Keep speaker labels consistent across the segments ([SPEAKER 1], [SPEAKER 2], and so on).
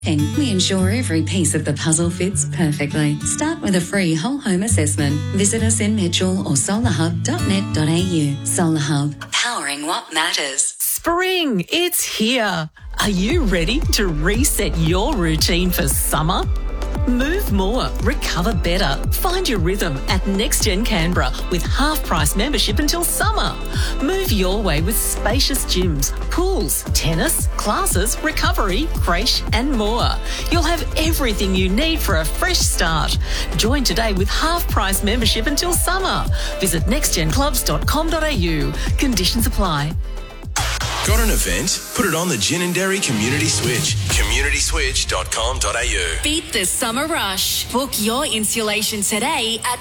[SPEAKER 1] And we ensure every piece of the puzzle fits perfectly. Start with a free whole home assessment. Visit us in Mitchell or solarhub.net.au. Solar Hub, powering what matters.
[SPEAKER 2] Spring, it's here. Are you ready to reset your routine for summer? Move more, recover better. Find your rhythm at NextGen Canberra with half-price membership until summer. Move your way with spacious gyms, pools, tennis, classes, recovery, creche and more. You'll have everything you need for a fresh start. Join today with half-price membership until summer. Visit nextgenclubs.com.au. Conditions apply.
[SPEAKER 3] Got an event? Put it on the Gin and Dairy Community Switch. communityswitch.com.au.
[SPEAKER 4] Beat the summer rush. Book your insulation today at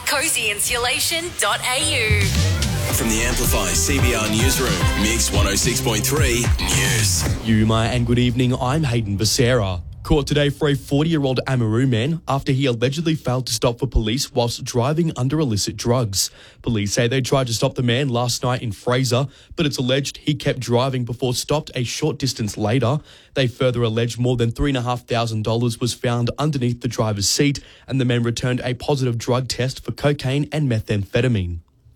[SPEAKER 4] cozyinsulation.au.
[SPEAKER 3] From the Amplify CBR Newsroom, Mix 106.3 News.
[SPEAKER 5] Yuma and good evening, I'm Hayden Becerra. Caught today for a 40-year-old Amaroo man after he allegedly failed to stop for police whilst driving under illicit drugs. Police say they tried to stop the man last night in Fraser, but it's alleged he kept driving before stopped a short distance later. They further allege more than $3,500 was found underneath the driver's seat, and the man returned a positive drug test for cocaine and methamphetamine.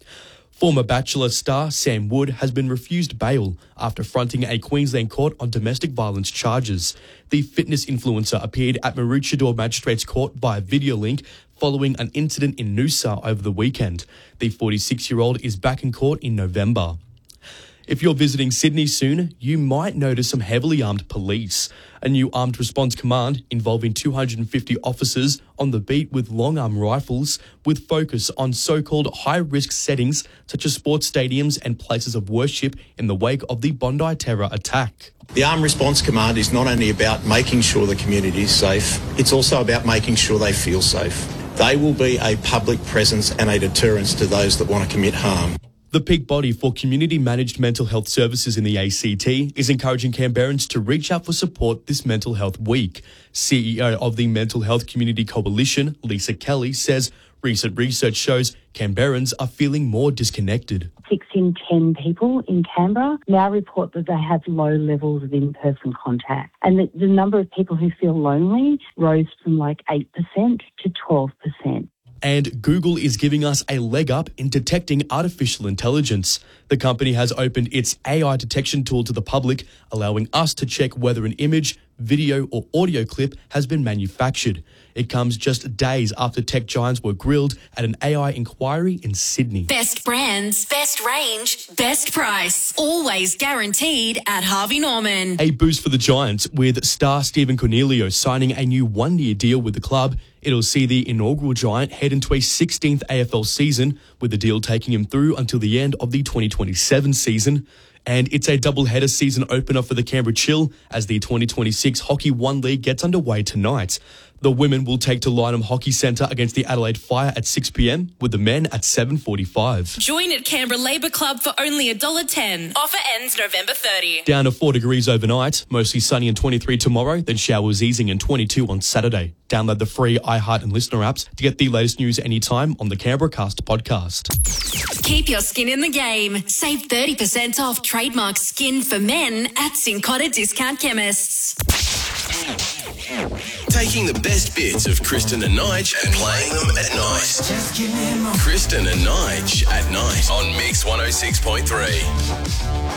[SPEAKER 5] Former Bachelor star Sam Wood has been refused bail after fronting a Queensland court on domestic violence charges. The fitness influencer appeared at Maroochydore Magistrates Court via video link following an incident in Noosa over the weekend. The 46-year-old is back in court in November. If you're visiting Sydney soon, you might notice some heavily armed police. A new armed response command involving 250 officers on the beat with long-arm rifles with focus on so-called high-risk settings such as sports stadiums and places of worship in the wake of the Bondi terror attack.
[SPEAKER 6] The Armed Response Command is not only about making sure the community is safe, it's also about making sure they feel safe. They will be a public presence and a deterrence to those that want to commit harm.
[SPEAKER 5] The peak body for community-managed mental health services in the ACT is encouraging Canberrans to reach out for support this Mental Health Week. CEO of the Mental Health Community Coalition, Lisa Kelly, says recent research shows Canberrans are feeling more disconnected.
[SPEAKER 7] 6 in 10 people in Canberra now report that they have low levels of in-person contact. And the number of people who feel lonely rose from 8% to 12%.
[SPEAKER 5] And Google is giving us a leg up in detecting artificial intelligence. The company has opened its AI detection tool to the public, allowing us to check whether an image, video or audio clip has been manufactured. It comes just days after tech giants were grilled at an AI inquiry in Sydney.
[SPEAKER 4] Best brands, best range, best price. Always guaranteed at Harvey Norman.
[SPEAKER 5] A boost for the Giants with star Stephen Cornelio signing a new one-year deal with the club. It'll see the inaugural Giant head into a 16th AFL season, with the deal taking him through until the end of the 2027 season. And it's a double-header season opener for the Canberra Chill as the 2026 Hockey One League gets underway tonight. The women will take to Lynham Hockey Centre against the Adelaide Fire at 6 p.m, with the men at 7:45.
[SPEAKER 4] Join at Canberra Labour Club for only $1.10. Offer ends November 30.
[SPEAKER 5] Down to 4 degrees overnight, mostly sunny and 23 tomorrow, then showers easing and 22 on Saturday. Download the free iHeart and Listener apps to get the latest news anytime on the Canberra Cast podcast.
[SPEAKER 4] Keep your skin in the game. Save 30% off trademark skin for men at Cincotta Discount Chemists.
[SPEAKER 3] Taking the best bits of Kristen and Nige and playing them at night. Kristen and Nige at night on Mix 106.3.